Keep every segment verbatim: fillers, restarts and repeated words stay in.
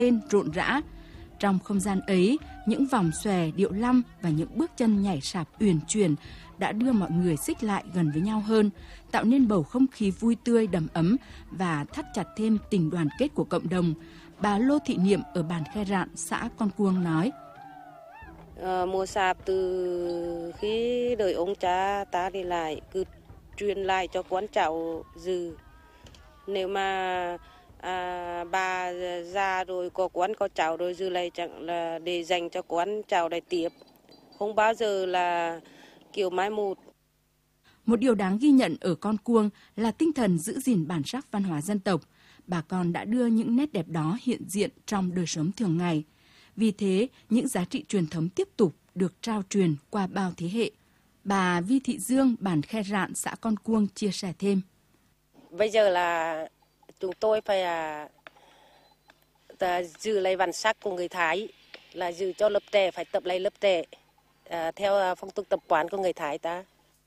lên rộn rã. Trong không gian ấy, những vòng xòe, điệu lăm và những bước chân nhảy sạp uyển chuyển đã đưa mọi người xích lại gần với nhau hơn, tạo nên bầu không khí vui tươi đầm ấm và thắt chặt thêm tình đoàn kết của cộng đồng. Bà Lô Thị Niệm ở bản Khe Rạn, xã Con Cuông nói: À, mùa sạp từ khi đời ông cha ta đi lại cứ truyền lại cho con cháu dư. Nếu mà à, bà già rồi có con có cháu rồi dư lại chẳng là để dành cho con cháu để tiếp, không bao giờ là kiểu mai một. Một điều đáng ghi nhận ở Con Cuông là tinh thần giữ gìn bản sắc văn hóa dân tộc. Bà con đã đưa những nét đẹp đó hiện diện trong đời sống thường ngày. Vì thế, những giá trị truyền thống tiếp tục được trao truyền qua bao thế hệ. Bà Vi Thị Dương, bản Khe Rạn, xã Con Cuông chia sẻ thêm: Bây giờ là chúng tôi phải à, giữ lấy bản sắc của người Thái, là giữ cho lớp trẻ, phải tập lấy lớp trẻ à, theo phong tục tập quán của người Thái ta.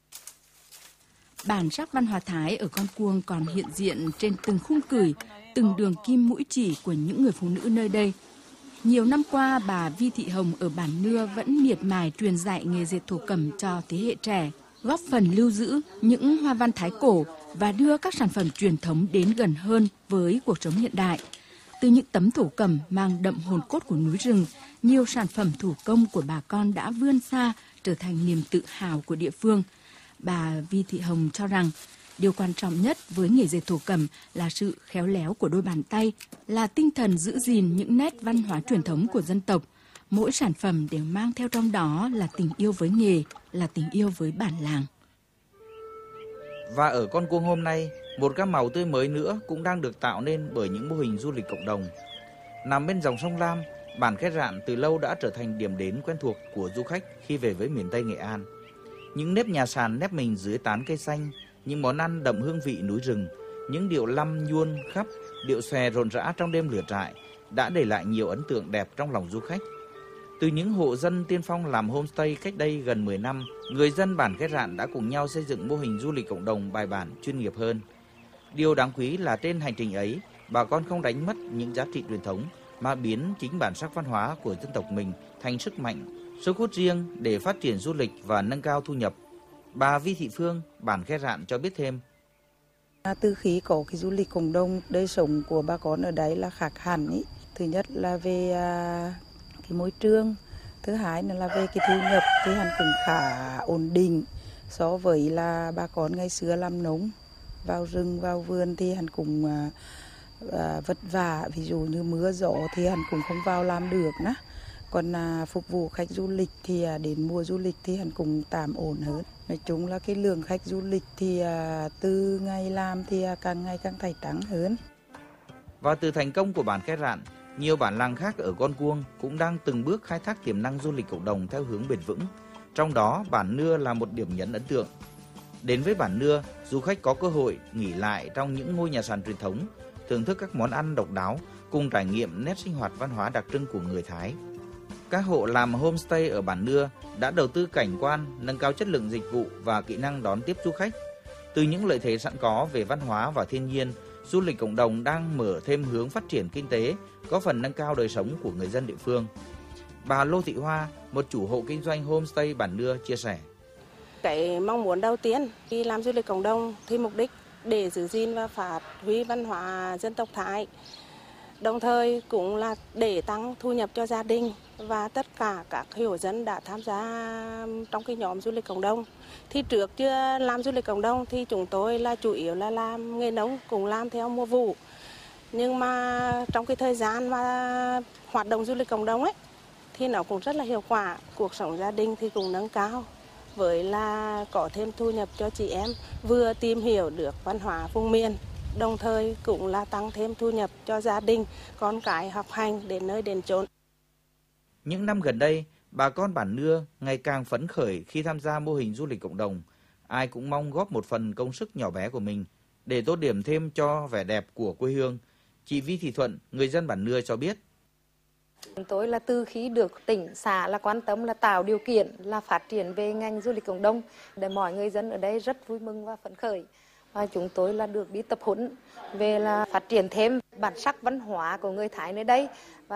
Bản sắc văn hóa Thái ở Con Cuông còn hiện diện trên từng khung cửi, từng đường kim mũi chỉ của những người phụ nữ nơi đây. Nhiều năm qua, bà Vi Thị Hồng ở bản Nưa vẫn miệt mài truyền dạy nghề dệt thổ cẩm cho thế hệ trẻ, góp phần lưu giữ những hoa văn Thái cổ và đưa các sản phẩm truyền thống đến gần hơn với cuộc sống hiện đại. Từ những tấm thổ cẩm mang đậm hồn cốt của núi rừng, nhiều sản phẩm thủ công của bà con đã vươn xa, trở thành niềm tự hào của địa phương. Bà Vi Thị Hồng cho rằng, điều quan trọng nhất với nghề dệt thổ cẩm là sự khéo léo của đôi bàn tay, là tinh thần giữ gìn những nét văn hóa truyền thống của dân tộc. Mỗi sản phẩm đều mang theo trong đó là tình yêu với nghề, là tình yêu với bản làng. Và ở Con Cuông hôm nay, một gam màu tươi mới nữa cũng đang được tạo nên bởi những mô hình du lịch cộng đồng. Nằm bên dòng sông Lam, bản Khe Rạn từ lâu đã trở thành điểm đến quen thuộc của du khách khi về với miền Tây Nghệ An. Những nếp nhà sàn nép mình dưới tán cây xanh, những món ăn đậm hương vị núi rừng, những điệu lăm nhuôn khắp, điệu xòe rộn rã trong đêm lửa trại đã để lại nhiều ấn tượng đẹp trong lòng du khách. Từ những hộ dân tiên phong làm homestay cách đây gần mười năm, người dân bản Khe Rạn đã cùng nhau xây dựng mô hình du lịch cộng đồng bài bản, chuyên nghiệp hơn. Điều đáng quý là trên hành trình ấy, bà con không đánh mất những giá trị truyền thống mà biến chính bản sắc văn hóa của dân tộc mình thành sức mạnh, sức hút riêng để phát triển du lịch và nâng cao thu nhập. Bà Vi Thị Phương, bản Khe Rạn cho biết thêm: Từ khi có cái du lịch cộng đồng, đời sống của bà con ở đấy là khác hẳn ý. Thứ nhất là về à, cái môi trường, thứ hai là về cái thu nhập thì hẳn cũng khá ổn định so với là bà con ngày xưa làm nông, vào rừng vào vườn thì hẳn cũng à, à, vất vả, ví dụ như mưa gió thì hẳn cũng không vào làm được ná. Còn à, phục vụ khách du lịch thì à, đến mùa du lịch thì hẳn cũng tạm ổn hơn. Nói chung là cái lượng khách du lịch thì à, từ ngày làm thì à, càng ngày càng thay tăng hơn. Và từ thành công của bản Khe Rạn, nhiều bản làng khác ở Con Cuông cũng đang từng bước khai thác tiềm năng du lịch cộng đồng theo hướng bền vững. Trong đó, bản Nưa là một điểm nhấn ấn tượng. Đến với bản Nưa, du khách có cơ hội nghỉ lại trong những ngôi nhà sàn truyền thống, thưởng thức các món ăn độc đáo cùng trải nghiệm nét sinh hoạt văn hóa đặc trưng của người Thái. Các hộ làm homestay ở bản Nưa đã đầu tư cảnh quan, nâng cao chất lượng dịch vụ và kỹ năng đón tiếp du khách. Từ những lợi thế sẵn có về văn hóa và thiên nhiên, du lịch cộng đồng đang mở thêm hướng phát triển kinh tế, có phần nâng cao đời sống của người dân địa phương. Bà Lô Thị Hoa, một chủ hộ kinh doanh homestay bản Nưa chia sẻ: Cái mong muốn đầu tiên khi làm du lịch cộng đồng thì mục đích để giữ gìn và phát huy văn hóa dân tộc Thái, đồng thời cũng là để tăng thu nhập cho gia đình và tất cả các hộ dân đã tham gia trong cái nhóm du lịch cộng đồng. Thì trước chưa làm du lịch cộng đồng thì chúng tôi là chủ yếu là làm nghề nông, cũng làm theo mùa vụ. Nhưng mà trong cái thời gian mà hoạt động du lịch cộng đồng ấy thì nó cũng rất là hiệu quả, cuộc sống gia đình thì cũng nâng cao, với là có thêm thu nhập cho chị em, vừa tìm hiểu được văn hóa vùng miền, đồng thời cũng là tăng thêm thu nhập cho gia đình, con cái học hành đến nơi đến chốn. Những năm gần đây, bà con bản Nưa ngày càng phấn khởi khi tham gia mô hình du lịch cộng đồng. Ai cũng mong góp một phần công sức nhỏ bé của mình để tô điểm thêm cho vẻ đẹp của quê hương. Chị Vi Thị Thuận, người dân bản Nưa cho biết: Chúng tôi là từ khi được tỉnh xã là quan tâm là tạo điều kiện là phát triển về ngành du lịch cộng đồng, để mọi người dân ở đây rất vui mừng và phấn khởi. và chúng tôi là được đi tập huấn về là phát triển thêm bản sắc văn hóa của người Thái nơi đây.